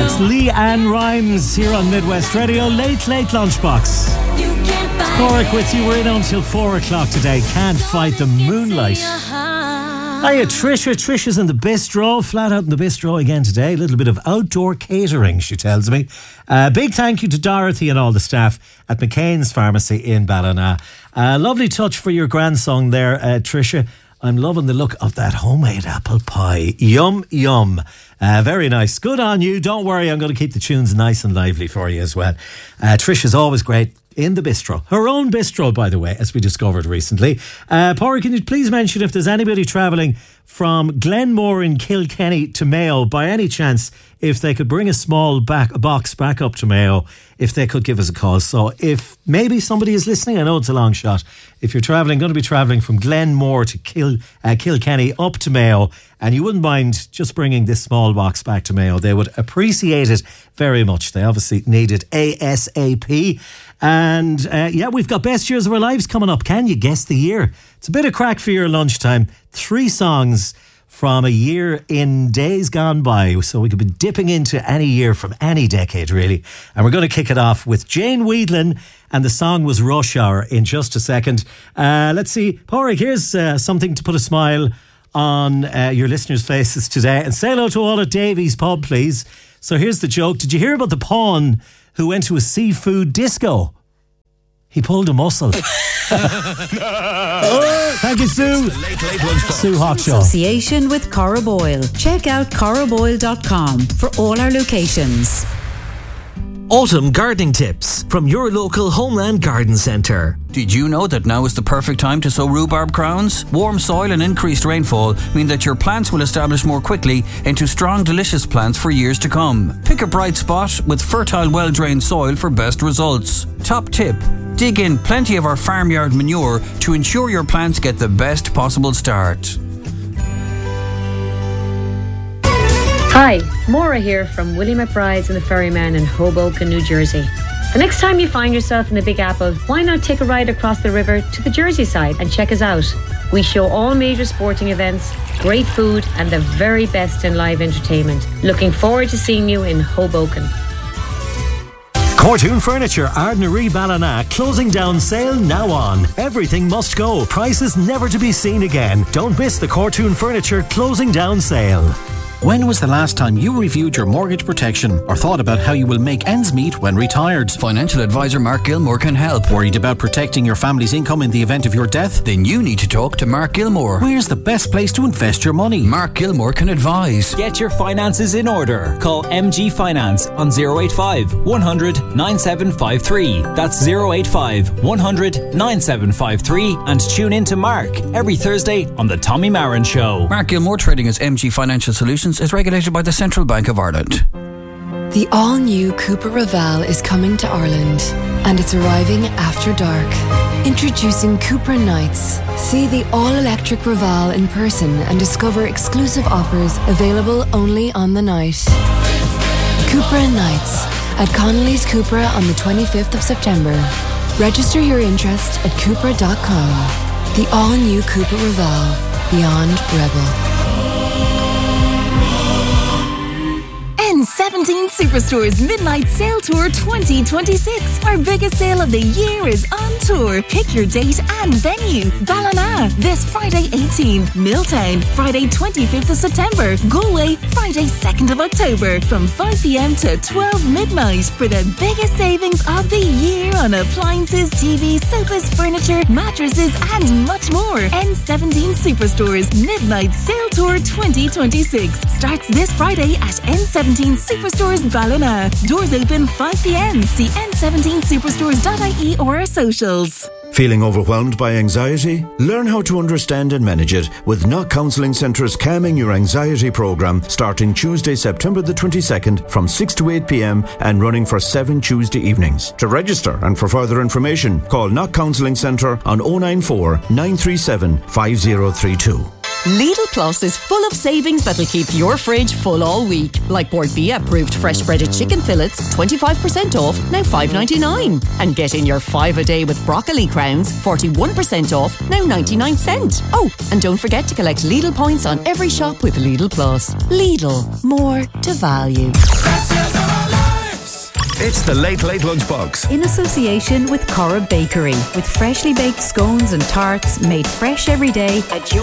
That's Leanne Rimes here on Midwest Radio. Late Lunchbox. Corrick with you. We're in until 4 o'clock today. Can't fight the moonlight. Hiya, Trisha. Trisha's in the bistro, flat out in the bistro again today. A little bit of outdoor catering, she tells me. Big thank you to Dorothy and all the staff at McCain's Pharmacy in Ballina. Lovely touch for your grandson there, Trisha. I'm loving the look of that homemade apple pie. Yum, yum. Very nice. Good on you. Don't worry, I'm going to keep the tunes nice and lively for you as well. Trisha's always great in the bistro. Her own bistro, by the way, as we discovered recently. Pádraig, can you please mention if there's anybody travelling from Glenmore in Kilkenny to Mayo, by any chance, if they could bring a small box back up to Mayo, if they could give us a call. So if maybe somebody is listening, I know it's a long shot. If you're going to be travelling from Glenmore to Kilkenny up to Mayo, and you wouldn't mind just bringing this small box back to Mayo, they would appreciate it very much. They obviously need it ASAP. And we've got Best Years of Our Lives coming up. Can you guess the year? It's a bit of crack for your lunchtime. 3 songs from a year in days gone by. So we could be dipping into any year from any decade, really. And we're going to kick it off with Jane Weedlin, and the song was Rush Hour in just a second. Let's see. Pádraig, here's something to put a smile on your listeners' faces today. And say hello to all at Davy's Pub, please. So here's the joke. Did you hear about the pawn who went to a seafood disco? He pulled a muscle. Thank you, Sue. Sue Hawkshaw. Association with Cora Boyle. Check out coraboyle.com for all our locations. Autumn gardening tips from your local Homeland Garden Centre. Did you know that now is the perfect time to sow rhubarb crowns? Warm soil and increased rainfall mean that your plants will establish more quickly into strong, delicious plants for years to come. Pick a bright spot with fertile, well-drained soil for best results. Top tip: dig in plenty of our farmyard manure to ensure your plants get the best possible start. Hi, Maura here from Willie McBride's and the Ferryman in Hoboken, New Jersey. The next time you find yourself in the Big Apple, why not take a ride across the river to the Jersey side and check us out? We show all major sporting events, great food and the very best in live entertainment. Looking forward to seeing you in Hoboken. Cortoon Furniture, Ardnaree Ballina, closing down sale now on. Everything must go. Prices never to be seen again. Don't miss the Cortoon Furniture closing down sale. When was the last time you reviewed your mortgage protection or thought about how you will make ends meet when retired? Financial advisor Mark Gilmore can help. Worried about protecting your family's income in the event of your death? Then you need to talk to Mark Gilmore. Where's the best place to invest your money? Mark Gilmore can advise. Get your finances in order. Call MG Finance on 085 100 9753. That's 085 100 9753. And tune in to Mark every Thursday on The Tommy Marin Show. Mark Gilmore, trading as MG Financial Solutions, is regulated by the Central Bank of Ireland. The all-new Cupra Raval is coming to Ireland, and it's arriving after dark. Introducing Cupra Nights. See the all-electric Raval in person and discover exclusive offers available only on the night. Cupra Nights at Connolly's Cupra on the 25th of September. Register your interest at Cupra.com. The all-new Cupra Raval. Beyond Rebel. N17 Superstore's Midnight Sale Tour 2026. Our biggest sale of the year is on tour. Pick your date and venue. Ballina, this Friday 18th. Milltown, Friday 25th of September. Galway, Friday 2nd of October. From 5 p.m. to 12 midnight for the biggest savings of the year on appliances, TVs, sofas, furniture, mattresses, and much more. N17 Superstore's Midnight Sale Tour 2026 starts this Friday at N17 Superstores Ballina. Doors open 5 p.m. See n17superstores.ie or our socials. Feeling overwhelmed by anxiety? Learn how to understand and manage it with Knock Counselling Centre's Calming Your Anxiety programme, starting Tuesday, September the 22nd from 6 to 8 p.m. and running for 7 Tuesday evenings. To register and for further information, call Knock Counselling Centre on 094 937 5032. Lidl Plus is full of savings that'll keep your fridge full all week. Like Bordbia approved fresh breaded chicken fillets, 25% off, now $5.99. And get in your 5 a day with broccoli crowns, 41% off, now 99 cents. Oh, and don't forget to collect Lidl points on every shop with Lidl Plus. Lidl, more to value. It's the Late Lunchbox. In association with Corrib Bakery, with freshly baked scones and tarts made fresh every day at your